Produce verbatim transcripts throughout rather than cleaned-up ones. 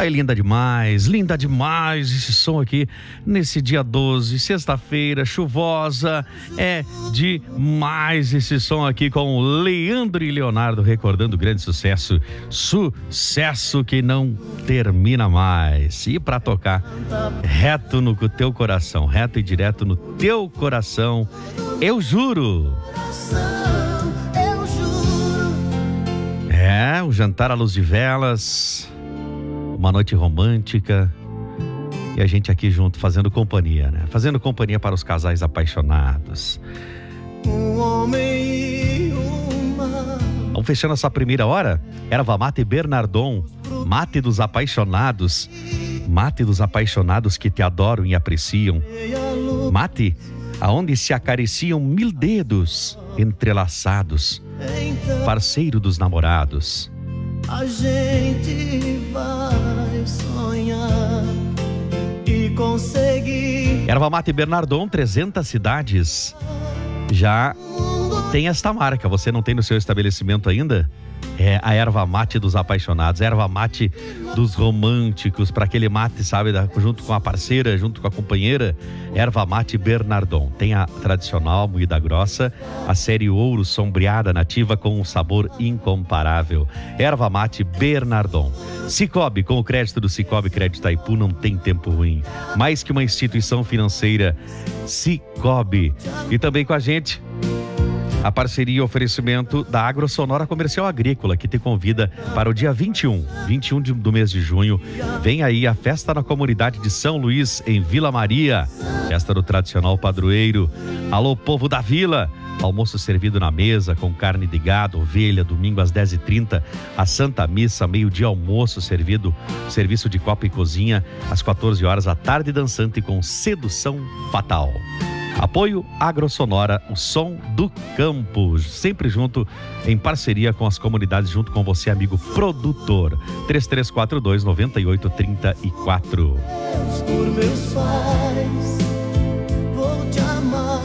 Tá linda demais, linda demais esse som aqui nesse dia doze, sexta-feira, chuvosa. É demais esse som aqui com o Leandro e Leonardo recordando o grande sucesso, sucesso que não termina mais. E pra tocar reto no teu coração, reto e direto no teu coração, eu juro. É, o jantar à luz de velas, uma noite romântica e a gente aqui junto fazendo companhia, né? Fazendo companhia para os casais apaixonados. Um homem e uma... Vamos fechando essa primeira hora. Erva Mate Bernardon, mate dos apaixonados, mate dos apaixonados que te adoram e apreciam. Mate aonde se acariciam mil dedos entrelaçados, parceiro dos namorados. A gente vai sonhar e conseguir. Erva Mate Bernardon, trezentas cidades já tem esta marca. Você não tem no seu estabelecimento ainda? É a erva mate dos apaixonados, a erva mate dos românticos, para aquele mate, sabe, da, junto com a parceira, junto com a companheira. Erva Mate Bernardon. Tem a tradicional moída grossa, a série ouro sombreada nativa com um sabor incomparável. Erva Mate Bernardon. Cicobi, com o crédito do Cicobi Crédito Itaipu não tem tempo ruim. Mais que uma instituição financeira, Cicobi. E também com a gente a parceria e oferecimento da Agrosonora Comercial Agrícola, que te convida para o dia vinte e um, vinte e um do mês de junho. Vem aí a festa na comunidade de São Luís, em Vila Maria. Festa do tradicional padroeiro. Alô, povo da vila! Almoço servido na mesa com carne de gado, ovelha, domingo às dez e trinta. A Santa Missa, meio-dia almoço servido, serviço de copa e cozinha, às quatorze horas, à tarde dançante com Sedução Fatal. Apoio Agrosonora, o som do campo, sempre junto, em parceria com as comunidades, junto com você, amigo produtor. três três quatro dois, nove oito três quatro. Por meus pais, vou te amar,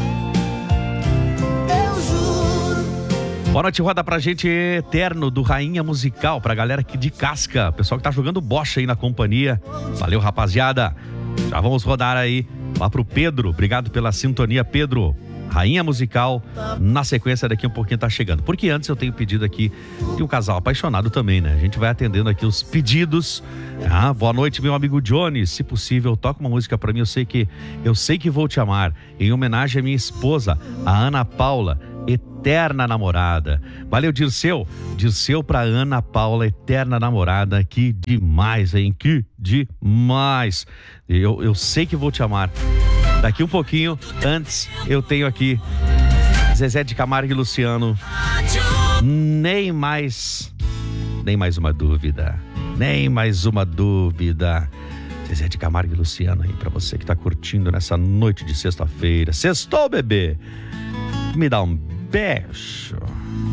eu juro. Boa noite, roda pra gente Eterno, do Rainha Musical, pra galera aqui de Casca, pessoal que tá jogando bocha aí na companhia. Valeu, rapaziada. Já vamos rodar aí lá pro Pedro, obrigado pela sintonia, Pedro. Rainha Musical, na sequência daqui um pouquinho tá chegando. Porque antes eu tenho pedido aqui de um casal apaixonado também, né? A gente vai atendendo aqui os pedidos. Ah, boa noite, meu amigo Johnny. Se possível, toca uma música pra mim. Eu sei que, eu sei que vou te amar. Em homenagem à minha esposa, a Ana Paula, eterna namorada. Valeu, Dirceu. Dirceu pra Ana Paula, eterna namorada. Que demais, hein? Que demais. Eu, eu sei que vou te amar. Daqui um pouquinho, antes, eu tenho aqui Zezé de Camargo e Luciano. Nem mais, nem mais uma dúvida. Nem mais uma dúvida. Zezé de Camargo e Luciano aí pra você que tá curtindo nessa noite de sexta-feira. Sextou, bebê. Me dá um beijo.